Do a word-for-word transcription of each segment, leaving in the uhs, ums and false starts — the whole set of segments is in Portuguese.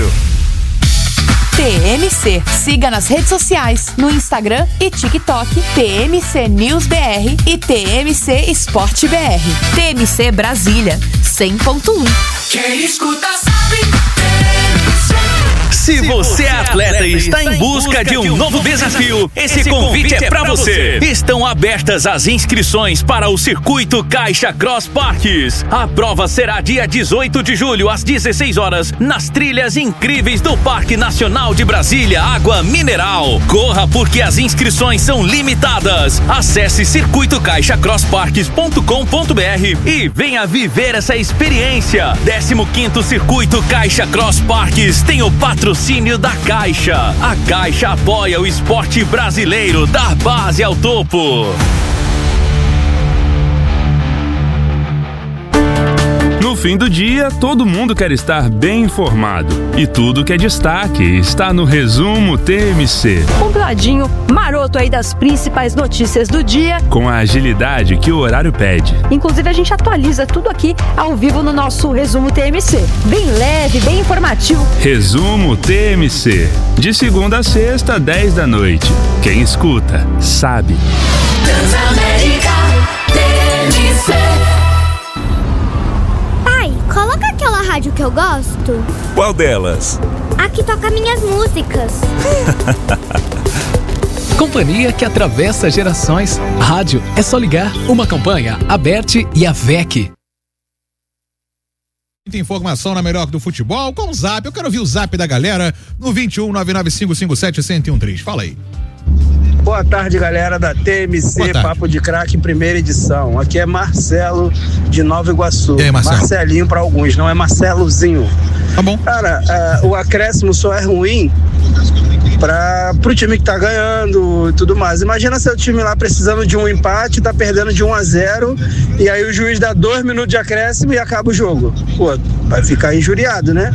brasileiro. T M C. Siga nas redes sociais, no Instagram e TikTok, T M C News B R e T M C Esporte B R. T M C Brasília, cem ponto um. Quem escuta sabe. Se você é atleta e está em busca de um novo desafio, esse convite é para você. Estão abertas as inscrições para o Circuito Caixa Cross Parques. A prova será dia dezoito de julho, às dezesseis horas, nas trilhas incríveis do Parque Nacional de Brasília, Água Mineral. Corra porque as inscrições são limitadas. Acesse circuito caixa cross parques ponto com ponto b r e venha viver essa experiência. décimo quinto Circuito Caixa Cross Parques tem o patrocínio Patrocínio da Caixa. A Caixa apoia o esporte brasileiro da base ao topo. No fim do dia, todo mundo quer estar bem informado. E tudo que é destaque está no Resumo T M C. Compladinho, maroto aí das principais notícias do dia. Com a agilidade que o horário pede. Inclusive, a gente atualiza tudo aqui ao vivo no nosso Resumo T M C. Bem leve, bem informativo. Resumo T M C. De segunda a sexta, dez da noite. Quem escuta, sabe. Transamérica T M C. Coloca aquela rádio que eu gosto. Qual delas? A que toca minhas músicas. Companhia que atravessa gerações. Rádio é só ligar. Uma campanha, a Bert e a V E C. Muita informação na melhor do futebol com o Zap. Eu quero ouvir o Zap da galera no vinte e um, nove nove cinco cinco sete, um zero um três. Fala aí. Boa tarde, galera da T M C Papo de Craque, primeira edição. Aqui é Marcelo de Nova Iguaçu. E aí, Marcelo? Marcelinho para alguns, não é Marcelozinho. Tá bom. Cara, uh, o acréscimo só é ruim para pro time que tá ganhando e tudo mais. Imagina seu time lá precisando de um empate, tá perdendo de um a zero e aí o juiz dá dois minutos de acréscimo e acaba o jogo. Pô, vai ficar injuriado, né?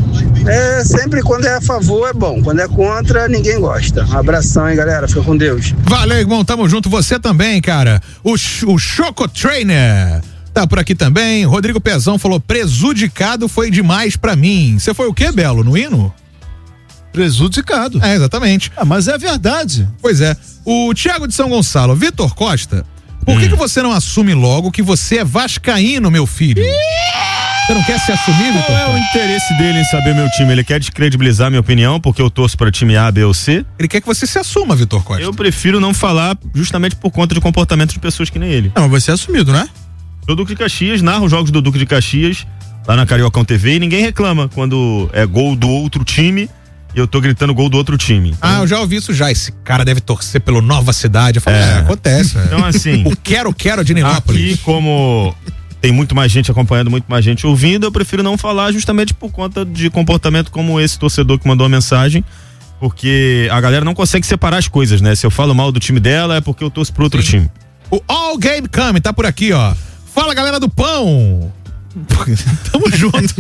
É, sempre quando é a favor é bom, quando é contra ninguém gosta. Um abração aí, galera, fica com Deus. Valeu, irmão, tamo junto, você também, cara. O, o Choco Trainer tá por aqui também. Rodrigo Pezão falou, prejudicado foi demais pra mim. Você foi o quê, Belo, no hino? Prejudicado. É, exatamente. Ah, mas é verdade. Pois é. O Thiago de São Gonçalo, Vitor Costa, por hum. que que você não assume logo que você é vascaíno, meu filho? Você não quer se assumir, Vitor? Qual é o interesse dele em saber meu time? Ele quer descredibilizar minha opinião porque eu torço para time A, B ou C? Ele quer que você se assuma, Vitor Costa. Eu prefiro não falar justamente por conta de comportamento de pessoas que nem ele. Não, mas você é assumido, né? Sou Duque de Caxias, narro os jogos do Duque de Caxias lá na Cariocão T V e ninguém reclama quando é gol do outro time e eu tô gritando gol do outro time. Então... Ah, eu já ouvi isso já. Esse cara deve torcer pelo Nova Cidade. Eu falo, é, é acontece. Então, assim. O quero-quero de Nilópolis. Aqui, como tem muito mais gente acompanhando, muito mais gente ouvindo, eu prefiro não falar justamente por conta de comportamento como esse torcedor que mandou a mensagem, porque a galera não consegue separar as coisas, né? Se eu falo mal do time dela é porque eu torço pro outro Sim. time. O All Game Come tá por aqui, ó. Fala, galera do pão. Tamo junto.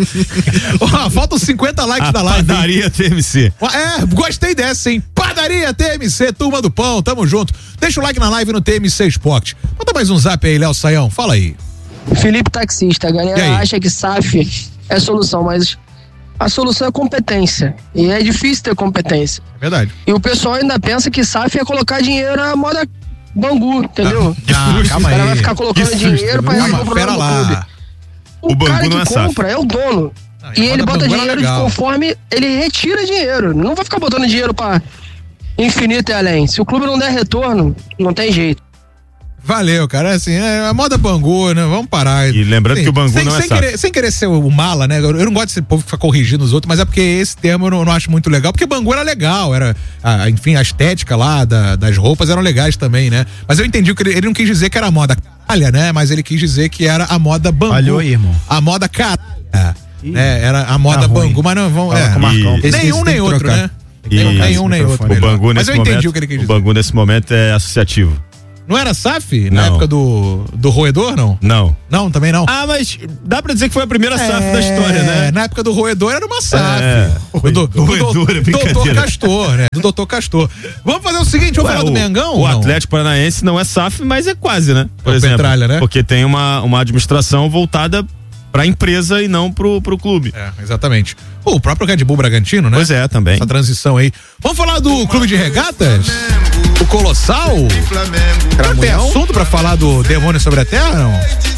Ó, faltam cinquenta likes a da live. Padaria T M C. É, gostei dessa, hein? Padaria T M C, turma do pão, tamo junto. Deixa o like na live no T M C Esporte. Manda mais um zap aí, Léo Saião, fala aí. Felipe Taxista, a galera acha que S A F é solução, mas a solução é competência. E é difícil ter competência. É verdade. E o pessoal ainda pensa que S A F é colocar dinheiro na moda Bangu, entendeu? Ah, calma o cara aí. vai ficar colocando dinheiro pra resolver o problema do clube. O, o cara Bangu que não é compra S A F. é o dono. Não, e ele bota Bangu dinheiro de conforme ele retira dinheiro. Não vai ficar botando dinheiro pra infinito e além. Se o clube não der retorno, não tem jeito. Valeu, cara, assim, é a moda Bangu, né, vamos parar. E lembrando assim, que o Bangu sem, não é sem querer, sem querer ser o mala, né, eu não gosto desse povo que fica corrigindo os outros, mas é porque esse termo eu não, eu não acho muito legal, porque Bangu era legal, era, a, enfim, a estética lá da, das roupas eram legais também, né, mas eu entendi que ele, ele não quis dizer que era a moda caralha, né, mas ele quis dizer que era a moda Bangu. Falhou aí, irmão. A moda caralha, né, era a moda tá Bangu, ruim. Mas não, vamos, é, e, nenhum nem outro, trocar. Né, e, nenhum nem outro. O Bangu mas nesse eu entendi momento, o que ele quis dizer. O Bangu nesse momento é associativo. Não era S A F? Na não. época do, do roedor, não? Não. Não, também não. Ah, mas dá pra dizer que foi a primeira é, S A F da história, né? Na época do roedor era uma S A F. É. Do, do, do, roedor, do, do doutor Castor, né? Do doutor Castor. Vamos fazer o seguinte, vamos Ué, falar do o, Mengão? O não? Atlético Paranaense não é S A F, mas é quase, né? Por é exemplo. Petralha, né? Porque tem uma, uma administração voltada pra empresa e não pro, pro clube. É, exatamente. Pô, o próprio Red Bull Bragantino, né? Pois é, também. Essa transição aí. Vamos falar do clube de regatas? O Colossal? Cara, tem assunto pra falar do Demônio sobre a Terra, não?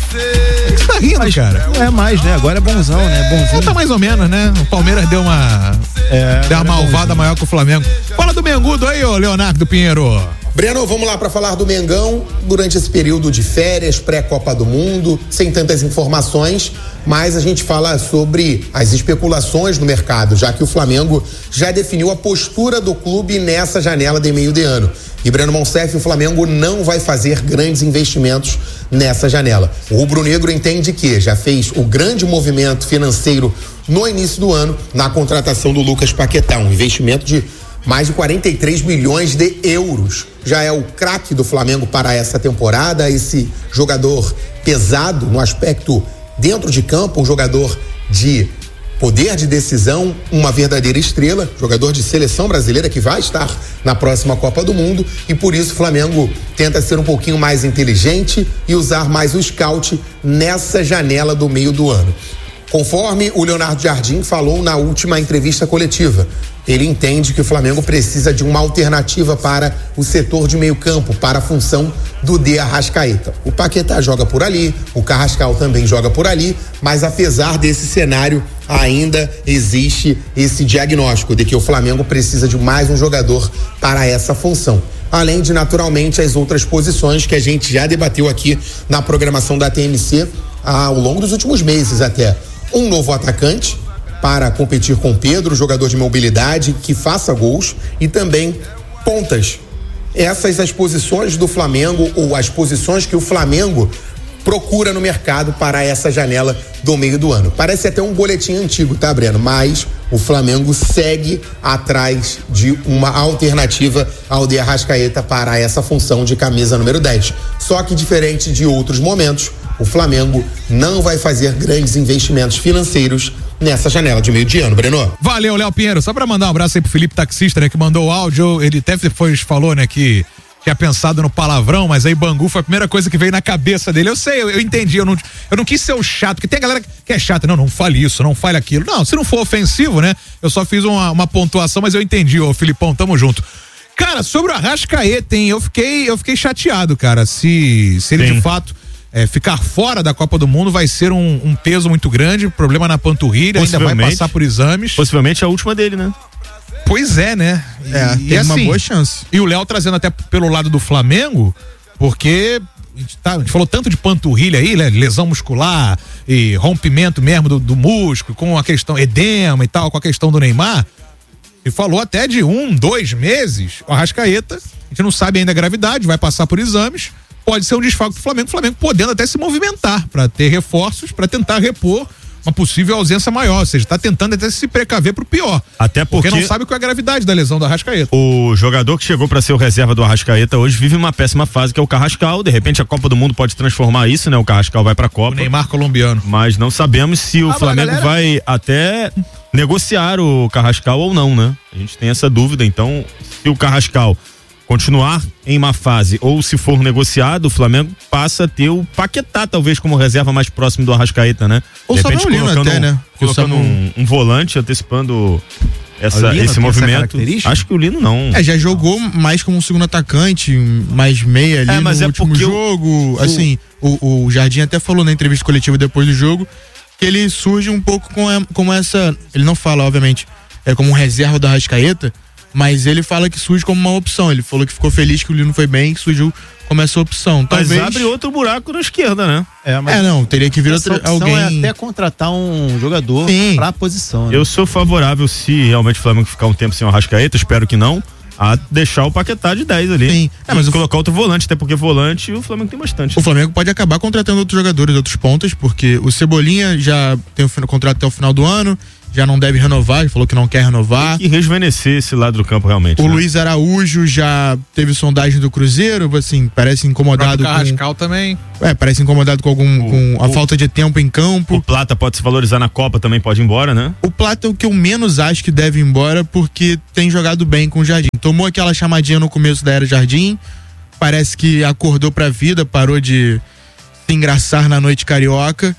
O que você tá rindo, Mas cara? Não é mais, né? Agora é bonzão, né? Bonzinho. Tá mais ou menos, né? O Palmeiras deu uma, É, deu uma agora é malvada bonzinho. maior que o Flamengo. Fala do Mengudo aí, ô Leonardo Pinheiro. Breno, vamos lá para falar do Mengão durante esse período de férias, pré-Copa do Mundo, sem tantas informações, mas a gente fala sobre as especulações no mercado, já que o Flamengo já definiu a postura do clube nessa janela de meio de ano. E Breno Monsef, o Flamengo não vai fazer grandes investimentos nessa janela. O rubro-negro entende que já fez o grande movimento financeiro no início do ano na contratação do Lucas Paquetá, um investimento de mais de quarenta e três milhões de euros. Já é o craque do Flamengo para essa temporada, esse jogador pesado no aspecto dentro de campo, um jogador de poder de decisão, uma verdadeira estrela, jogador de seleção brasileira que vai estar na próxima Copa do Mundo, e por isso o Flamengo tenta ser um pouquinho mais inteligente e usar mais o scout nessa janela do meio do ano. Conforme o Leonardo Jardim falou na última entrevista coletiva, ele entende que o Flamengo precisa de uma alternativa para o setor de meio campo, para a função do De Arrascaeta. O Paquetá joga por ali, o Carrascal também joga por ali, mas apesar desse cenário, ainda existe esse diagnóstico de que o Flamengo precisa de mais um jogador para essa função. Além de, naturalmente, as outras posições que a gente já debateu aqui na programação da T M C ao longo dos últimos meses até. Um novo atacante para competir com Pedro, jogador de mobilidade, que faça gols, e também pontas. Essas as posições do Flamengo, ou as posições que o Flamengo procura no mercado para essa janela do meio do ano. Parece até um boletim antigo, tá, Breno? Mas o Flamengo segue atrás de uma alternativa ao De Arrascaeta para essa função de camisa número dez. Só que, diferente de outros momentos, o Flamengo não vai fazer grandes investimentos financeiros nessa janela de meio de ano, Breno. Valeu, Léo Pinheiro. Só pra mandar um abraço aí pro Felipe Taxista, né, que mandou o áudio. Ele até depois falou, né, que tinha pensado no palavrão, mas aí Bangu foi a primeira coisa que veio na cabeça dele. Eu sei, eu, eu entendi, eu não, eu não quis ser o chato, porque tem a galera que é chata. Não, não fale isso, não fale aquilo. Não, se não for ofensivo, né, eu só fiz uma, uma pontuação, mas eu entendi, ô Filipão, tamo junto. Cara, sobre o Arrascaeta, hein, eu fiquei, eu fiquei chateado, cara, se, se ele Sim. de fato é, ficar fora da Copa do Mundo vai ser um, um peso muito grande, problema na panturrilha, ainda vai passar por exames. Possivelmente a última dele, né? Pois é, né? E, é, e tem assim, uma boa chance. E o Léo trazendo até pelo lado do Flamengo, porque a gente, tá, a gente falou tanto de panturrilha aí, né? Lesão muscular e rompimento mesmo do, do músculo, com a questão edema e tal, com a questão do Neymar. E falou até de um, dois meses. O Arrascaeta, a gente não sabe ainda a gravidade, vai passar por exames. Pode ser um desfalque do Flamengo, o Flamengo podendo até se movimentar para ter reforços, para tentar repor uma possível ausência maior, ou seja, tá tentando até se precaver pro pior. Até porque, porque não sabe qual é a gravidade da lesão do Arrascaeta. O jogador que chegou para ser o reserva do Arrascaeta hoje vive uma péssima fase, que é o Carrascal. De repente a Copa do Mundo pode transformar isso, né? O Carrascal vai pra Copa. O Neymar colombiano. Mas não sabemos se o ah, Flamengo galera... vai até negociar o Carrascal ou não, né? A gente tem essa dúvida. Então, se o Carrascal continuar em má fase ou se for negociado, o Flamengo passa a ter o Paquetá talvez como reserva mais próximo do Arrascaeta, né? Ou de repente colocando, até, né? colocando um, um volante antecipando essa, esse movimento. Acho que o Lino não. É, já jogou mais como um segundo atacante, mais meia ali é, mas no é último jogo. O, assim, o, o Jardim até falou na entrevista coletiva depois do jogo que ele surge um pouco com a, como essa, ele não fala obviamente, é como um reserva do Arrascaeta, mas ele fala que surge como uma opção. Ele falou que ficou feliz que o Lino foi bem, que surgiu como essa opção. Talvez... Mas abre outro buraco na esquerda, né? É, mas é não, teria que vir outro, alguém... é até contratar um jogador Sim. pra posição. Né? Eu sou favorável, se realmente o Flamengo ficar um tempo sem o Arrascaeta, espero que não, a deixar o Paquetá de dez ali. Sim. É, mas colocar outro volante, até porque volante o Flamengo tem bastante. O Flamengo pode acabar contratando outros jogadores, outros pontas, porque o Cebolinha já tem o contrato até o final do ano, já não deve renovar, ele falou que não quer renovar. Tem que rejuvenescer esse lado do campo realmente. O né? Luiz Araújo já teve sondagem do Cruzeiro, assim, parece incomodado o com... Carrascal também. É, parece incomodado com algum, o, com a o, falta de tempo em campo. O Plata pode se valorizar na Copa, também pode ir embora, né? O Plata é o que eu menos acho que deve ir embora, porque tem jogado bem com o Jardim. Tomou aquela chamadinha no começo da era Jardim, parece que acordou pra vida, parou de se engraçar na noite carioca.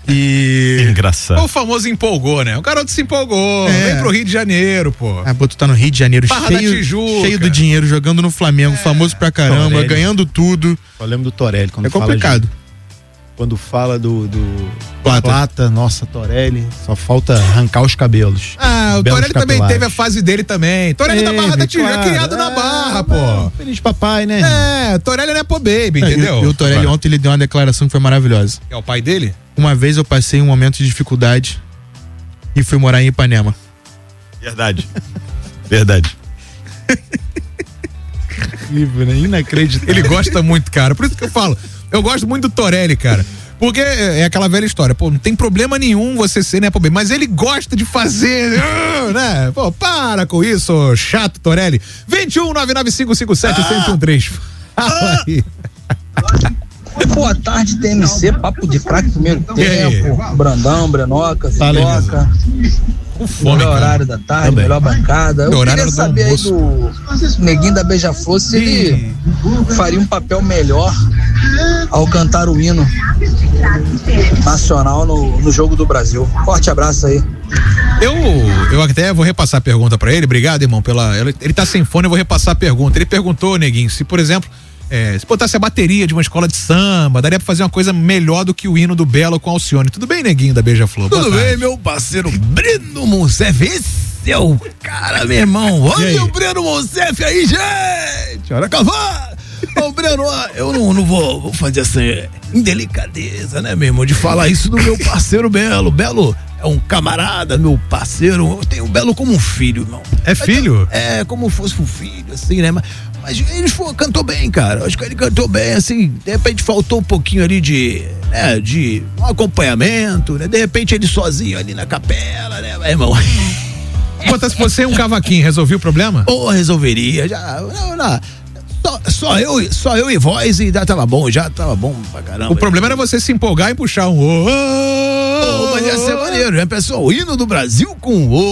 E. Engraçado. O famoso empolgou, né? O garoto se empolgou. É. Vem pro Rio de Janeiro, pô. Ah, pô, tu tá no Rio de Janeiro, Barra cheio, da Tijuca. cheio do dinheiro, jogando no Flamengo, é. famoso pra caramba, Torelli. Ganhando tudo. Só lembro do Torelli. Quando é complicado. Fala de, quando fala do, do Plata. Plata, nossa, Torelli, só falta arrancar os cabelos. Ah, o Torelli capilares. Também teve a fase dele também. Torelli da Barra da Tijuca, claro. Criado é, na Barra, pô. Feliz papai, né? É, Torelli não é pô baby, é, entendeu? E, e o Torelli ontem ele deu uma declaração que foi maravilhosa. É o pai dele? Uma vez eu passei um momento de dificuldade e fui morar em Ipanema. Verdade. Verdade. Incrível, né? Inacreditável. Ele gosta muito, cara. Por isso que eu falo. Eu gosto muito do Torelli, cara. Porque é aquela velha história, pô, não tem problema nenhum você ser, né, pô, bem, mas ele gosta de fazer, né? Pô, para com isso, chato, Torelli. vinte e um, nove nove cinco cinco sete, zero zero um três. Fala aí. Boa tarde, T M C, papo de craque primeiro tempo, Brandão, Brenoca, Sidoca. Com fome, melhor horário da tarde, também. Melhor bancada. Eu queria saber aí do Neguinho da Beija-Flor se ele faria um papel melhor ao cantar o hino nacional no, no jogo do Brasil. Forte abraço aí. Eu, eu até vou repassar a pergunta pra ele. Obrigado, irmão, pela. Ele tá sem fone, eu vou repassar a pergunta. Ele perguntou, Neguinho, se, por exemplo, É, se botasse a bateria de uma escola de samba, daria pra fazer uma coisa melhor do que o hino do Belo com Alcione. Tudo bem, Neguinho da Beija-Flor? Tudo bem, meu parceiro Breno Monsef. Esse é o cara, meu irmão. Olha o Breno Monsef aí, gente. Olha cavar. Ô, Breno, eu não, não vou, vou fazer essa indelicadeza, né, meu irmão, de falar isso do meu parceiro Belo. Belo é um camarada, meu parceiro. Eu tenho o Belo como um filho, irmão. É filho? É, como fosse um filho, assim, né? Mas, mas ele foi, cantou bem, cara. Acho que ele cantou bem, assim. De repente faltou um pouquinho ali de, né, de um acompanhamento, né? De repente ele sozinho ali na capela, né, meu irmão? Quanto se fosse um cavaquinho, resolvia o problema? Ou oh, resolveria, já. Não, não. Só, só, eu, só eu e voz e já tava bom, já tava bom pra caramba. O problema era você se empolgar e puxar um ô, ô, ô, mas ia ser maneiro, né, pessoal? O hino do Brasil com ô,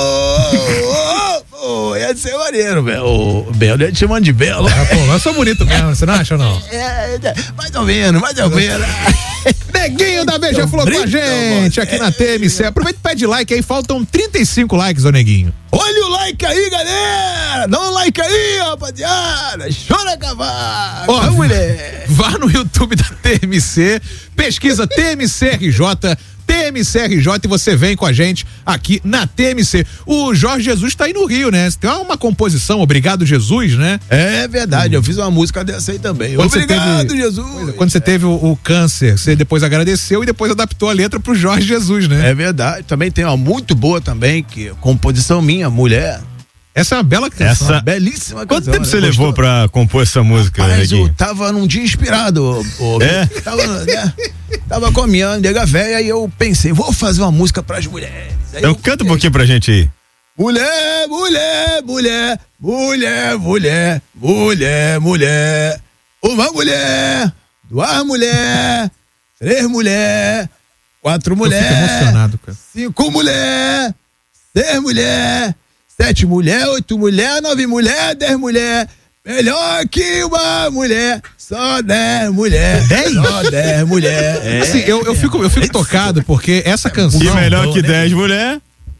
ô, ô, ia ser maneiro, velho. O Belo ia te chamando de Belo. Ah, pô, eu sou bonito mesmo, você não acha ou não? É, é, mais ou menos, mais ou menos. Neguinho da Beija-Flor com a gente aqui na T M C. Aproveita e pede like aí, faltam trinta e cinco likes, ô Neguinho. Olha o like aí, galera! Dá um like aí, rapaziada! Chora cavalo! Ó, mulher! Vá no YouTube da T M C, pesquisa T M C R J, T M C R J e você vem com a gente aqui na T M C. O Jorge Jesus tá aí no Rio, né? Tem uma composição, Obrigado Jesus, né? É verdade, hum. eu fiz uma música dessa aí também. Quando Obrigado, teve, Jesus! Quando você teve o, o câncer, você depois agradeceu e depois adaptou a letra pro Jorge Jesus, né? É verdade, também tem uma muito boa também, que composição minha, Mulher. Essa é uma bela canção. Essa uma belíssima Quanto canção. tempo você né? levou Gostou? pra compor essa música? Mas eu tava num dia inspirado. Ô, é? Tava, né? tava com a minha nega velha e eu pensei, vou fazer uma música pras mulheres. Aí então canta um pouquinho pra gente aí. Mulher, mulher, mulher, mulher, mulher, mulher, mulher. Uma mulher, duas mulher, três mulher, quatro mulher. Eu fico emocionado, cara. Cinco mulher, seis mulher. Sete mulher, oito mulher, nove mulher, dez mulher. Melhor que uma mulher, só dez mulher. Dez? Só dez mulher. É. Assim, eu, eu fico, eu fico tocado porque essa canção. E melhor não, que dez mulher,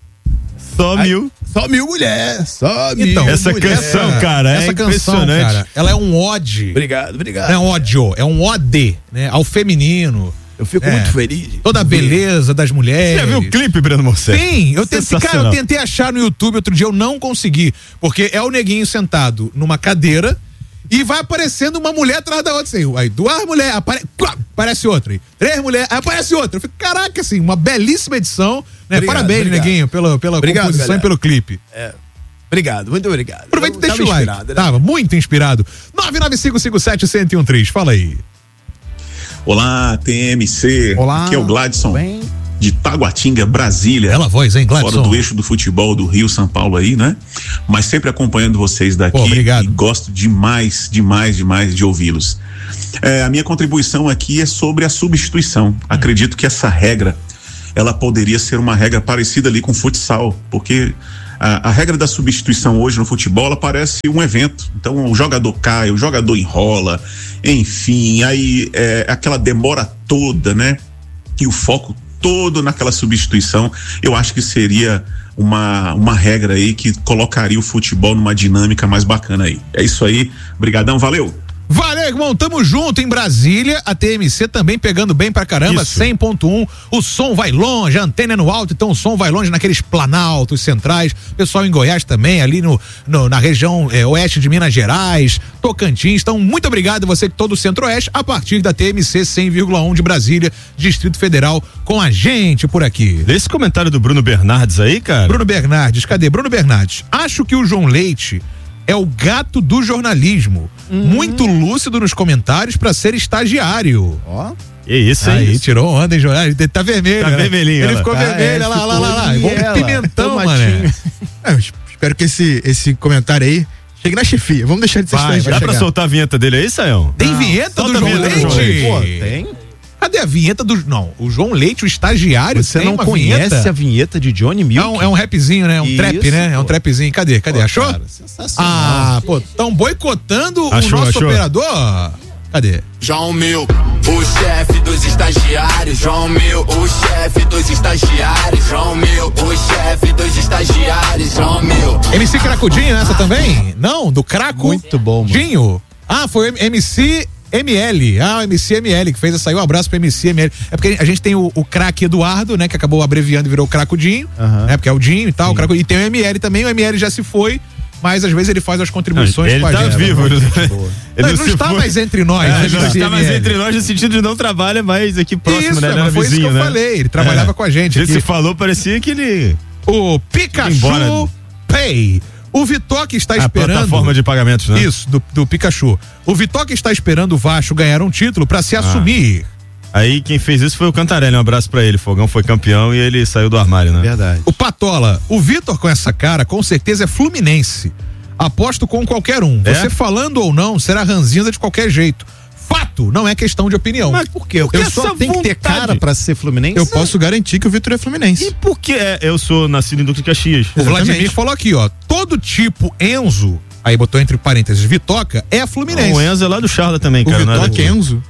só Aí, mil. Só mil mulher, só mil. Então, essa mulher. canção, cara, essa é canção, impressionante. cara, ela é um ode. Obrigado, obrigado. Não é um ódio, é um ode, né? Ao feminino. Eu fico é, muito feliz. Toda a beleza das mulheres. Você já viu o clipe, Breno Monsef? Sim, eu tentei, cara, eu tentei achar no YouTube outro dia, eu não consegui. Porque é o Neguinho sentado numa cadeira e vai aparecendo uma mulher atrás da outra. Assim, aí duas mulheres, apare, aparece outra. Aí, três mulheres, aí aparece outra. Eu fico, caraca, assim, uma belíssima edição. Né? Obrigado, Parabéns, obrigado. Neguinho, pela, pela obrigado, composição galera. e pelo clipe. É. Obrigado, muito obrigado. Aproveita e deixa o like. Né? Tava muito inspirado. nove nove cinco cinco sete, zero zero um três, fala aí. Olá, T M C. Olá. Aqui é o Gladson, Bem? de Taguatinga, Brasília. Bela voz, hein, Gladson? Fora do eixo do futebol do Rio, São Paulo aí, né? Mas sempre acompanhando vocês daqui. Pô, obrigado. E gosto demais, demais, demais de ouvi-los. É, a minha contribuição aqui é sobre a substituição. Hum. Acredito que essa regra, ela poderia ser uma regra parecida ali com o futsal, porque a, a regra da substituição hoje no futebol, ela parece um evento. Então o jogador cai, o jogador enrola, enfim, aí é aquela demora toda, né? e o foco todo naquela substituição, eu acho que seria uma, uma regra aí que colocaria o futebol numa dinâmica mais bacana aí. É isso aí, brigadão, valeu! Valeu, irmão, tamo junto em Brasília, a T M C também pegando bem pra caramba, isso. cem ponto um, o som vai longe, a antena é no alto, então o som vai longe naqueles planaltos centrais, pessoal em Goiás também, ali no, no na região é, oeste de Minas Gerais, Tocantins, então muito obrigado você que todo o centro-oeste, a partir da T M C cem vírgula um de Brasília, Distrito Federal, com a gente por aqui. Esse comentário do Bruno Bernardes aí, cara? Bruno Bernardes, cadê? Bruno Bernardes, acho que o João Leite é o gato do jornalismo. Uhum. Muito lúcido nos comentários pra ser estagiário. Ó. Que isso, hein? Aí, tirou onda, hein, jornalista? Ele tá vermelho. Tá né? vermelhinho. Ele ficou ah, vermelho, é, lá, lá, lá, lá. Igual um pimentão, mano. É, eu espero que esse, esse comentário aí chegue na chefia. Vamos deixar de ser vai, estagiário. Dá pra soltar a vinheta dele aí, Sayão? Tem vinheta do João Leite? Pô, tem. Cadê a vinheta do... Não, o João Leite, o estagiário, você tem não uma conhece vinheta? a vinheta de Johnny Milk? É um, é um rapzinho, né? Um Isso, trap, né? Pô. É um trapzinho. Cadê? Cadê? Pô, achou? Cara, sensacional. Ah, pô, tão boicotando achou, o nosso achou. operador? Cadê? João Milk, o chefe dos estagiários. João Milk, o chefe dos estagiários. João Milk, o chefe dos estagiários. João Milk. M C Cracudinho, essa também? Não, do Craco. Muito bom, mano. Dinho. Ah, foi M C M L. Ah, o M C M L que fez essa aí. Um abraço pro M C M L. É porque a gente tem o, o craque Eduardo, né? Que acabou abreviando e virou o Cracudinho. Uhum. Né? Porque é o Dinho e tal. O Craco, e tem o M L também. O M L já se foi. Mas às vezes ele faz as contribuições ele com a tá gente. Vivo, ele ele não, ele não está foi. mais entre nós. É, né, não está mais entre nós no sentido de não trabalha mais aqui próximo, isso, né? Mas foi vizinho, isso que eu né? falei. Ele trabalhava é. com a gente. Ele se falou, parecia que ele... O Pikachu Pay. O Vitória está esperando. A plataforma de pagamentos, né? Isso, do, do Pikachu. O Vitória está esperando o Vasco ganhar um título para se ah. assumir. Aí quem fez isso foi o Cantarelli, um abraço pra ele. Fogão foi campeão e ele saiu do armário, né? Verdade. O Patola, o Vitor com essa cara, com certeza é fluminense. Aposto com qualquer um. É? Você falando ou não, será ranzinza de qualquer jeito. Fato, não é questão de opinião. Mas por quê? Porque eu só tem que ter cara pra ser fluminense? Eu posso garantir que o Vitor é fluminense. E por que é, eu sou nascido em Duque de Caxias? O Vladimir falou aqui, ó. Todo tipo Enzo, aí botou entre parênteses, Vitoca, é fluminense. Não, o Enzo é lá do Charla também, cara. O Vitoca é Enzo?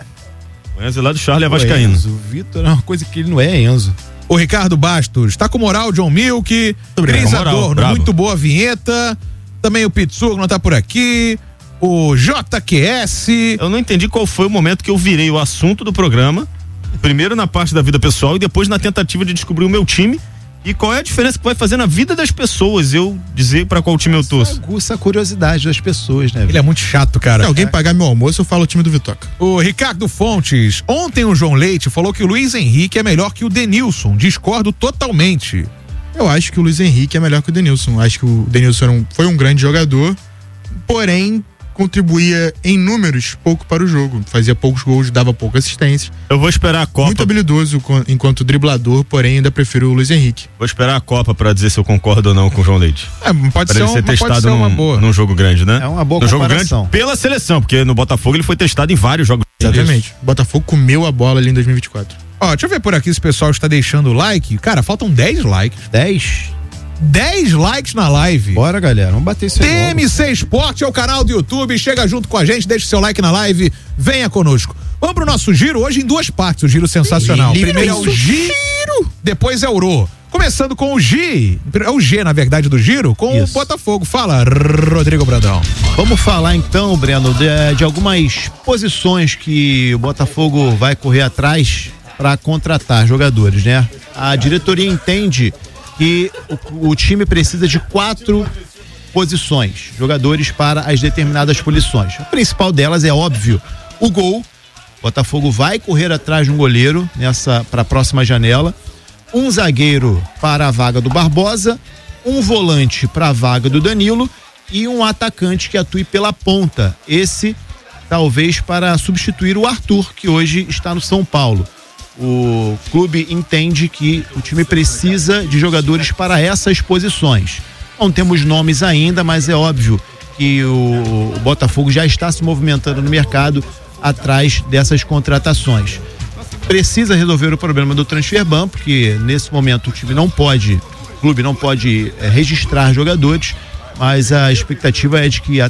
O Enzo é lá do Charla e é vascaíno. O Vitor é uma coisa que ele não é Enzo. O Ricardo Bastos, tá com moral, John Milk. Cris Adorno, muito boa vinheta. Também o Pitsugo não tá por aqui. O J Q S. Eu não entendi qual foi o momento que eu virei o assunto do programa. Primeiro na parte da vida pessoal e depois na tentativa de descobrir o meu time. E qual é a diferença que vai fazer na vida das pessoas eu dizer pra qual time eu torço? Aguça a curiosidade das pessoas, né? Ele é muito chato, cara. Se alguém é. pagar meu almoço, eu falo o time do Vitoca. O Ricardo Fontes. Ontem o João Leite falou que o Luiz Henrique é melhor que o Denilson. Discordo totalmente. Eu acho que o Luiz Henrique é melhor que o Denilson. Acho que o Denilson era um, foi um grande jogador, porém contribuía em números pouco para o jogo. Fazia poucos gols, dava pouca assistência. Eu vou esperar a Copa. Muito habilidoso enquanto driblador, porém ainda prefiro o Luiz Henrique. Vou esperar a Copa para dizer se eu concordo ou não com o João Leite. É, pode pra ser, ele ser um, testado pode ser uma num, boa. num jogo grande, né? É uma boa no comparação. Jogo grande pela seleção, porque no Botafogo ele foi testado em vários jogos. Exatamente. O Botafogo comeu a bola ali em dois mil e vinte e quatro. Ó, deixa eu ver por aqui se o pessoal está deixando o like. Cara, faltam dez likes. dez? dez likes na live. Bora, galera, vamos bater isso aí. T M C Esporte é o canal do YouTube, chega junto com a gente, deixa o seu like na live, venha conosco. Vamos pro nosso giro, hoje em duas partes, o giro sensacional. Giro. Primeiro é o Giro, depois é o Ro. Começando com o G, é o G, na verdade, do giro, com Isso. o Botafogo. Fala, Rodrigo Brandão. Vamos falar então, Breno, de, de algumas posições que o Botafogo vai correr atrás para contratar jogadores, né? A diretoria entende que o, o time precisa de quatro posições, jogadores para as determinadas posições. A principal delas é óbvio, o gol. O Botafogo vai correr atrás de um goleiro nessa para a próxima janela, um zagueiro para a vaga do Barbosa, um volante para a vaga do Danilo e um atacante que atue pela ponta. Esse talvez para substituir o Arthur, que hoje está no São Paulo. O clube entende que o time precisa de jogadores para essas posições. Não temos nomes ainda, mas é óbvio que o, o Botafogo já está se movimentando no mercado atrás dessas contratações. Precisa resolver o problema do transfer ban, porque nesse momento o time não pode, o clube não pode é, registrar jogadores, mas a expectativa é de que a,